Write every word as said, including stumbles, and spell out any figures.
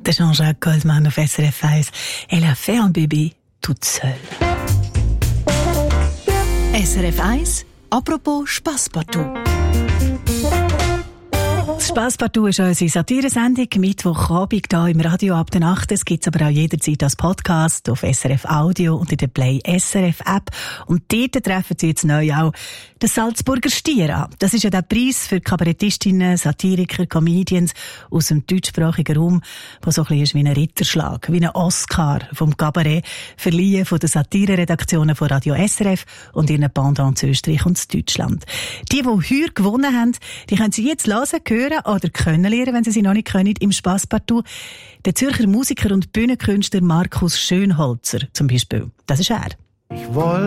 de Jean-Jacques Goldman auf S R F eins. Elle a fait un bébé toute seule. S R F eins, apropos Spasspartout. Das Spasspartout ist unsere Satiresendung, Mittwochabend hier im Radio ab der Nacht. Es gibt es aber auch jederzeit als Podcast auf S R F Audio und in der Play S R F App. Und dort treffen Sie jetzt neu auch den Salzburger Stier an. Das ist ja der Preis für Kabarettistinnen, Satiriker, Comedians aus dem deutschsprachigen Raum, der so ein bisschen ist wie ein Ritterschlag, wie ein Oscar vom Kabarett, verliehen von den Satireredaktionen von Radio S R F und ihren Pendants in Österreich und Deutschland. Die, die heuer gewonnen haben, die können Sie jetzt hören, hören oder können lernen, wenn Sie sie noch nicht können, im Spasspartout. Der Zürcher Musiker und Bühnenkünstler Markus Schönholzer zum Beispiel. Das ist er. Ich wollte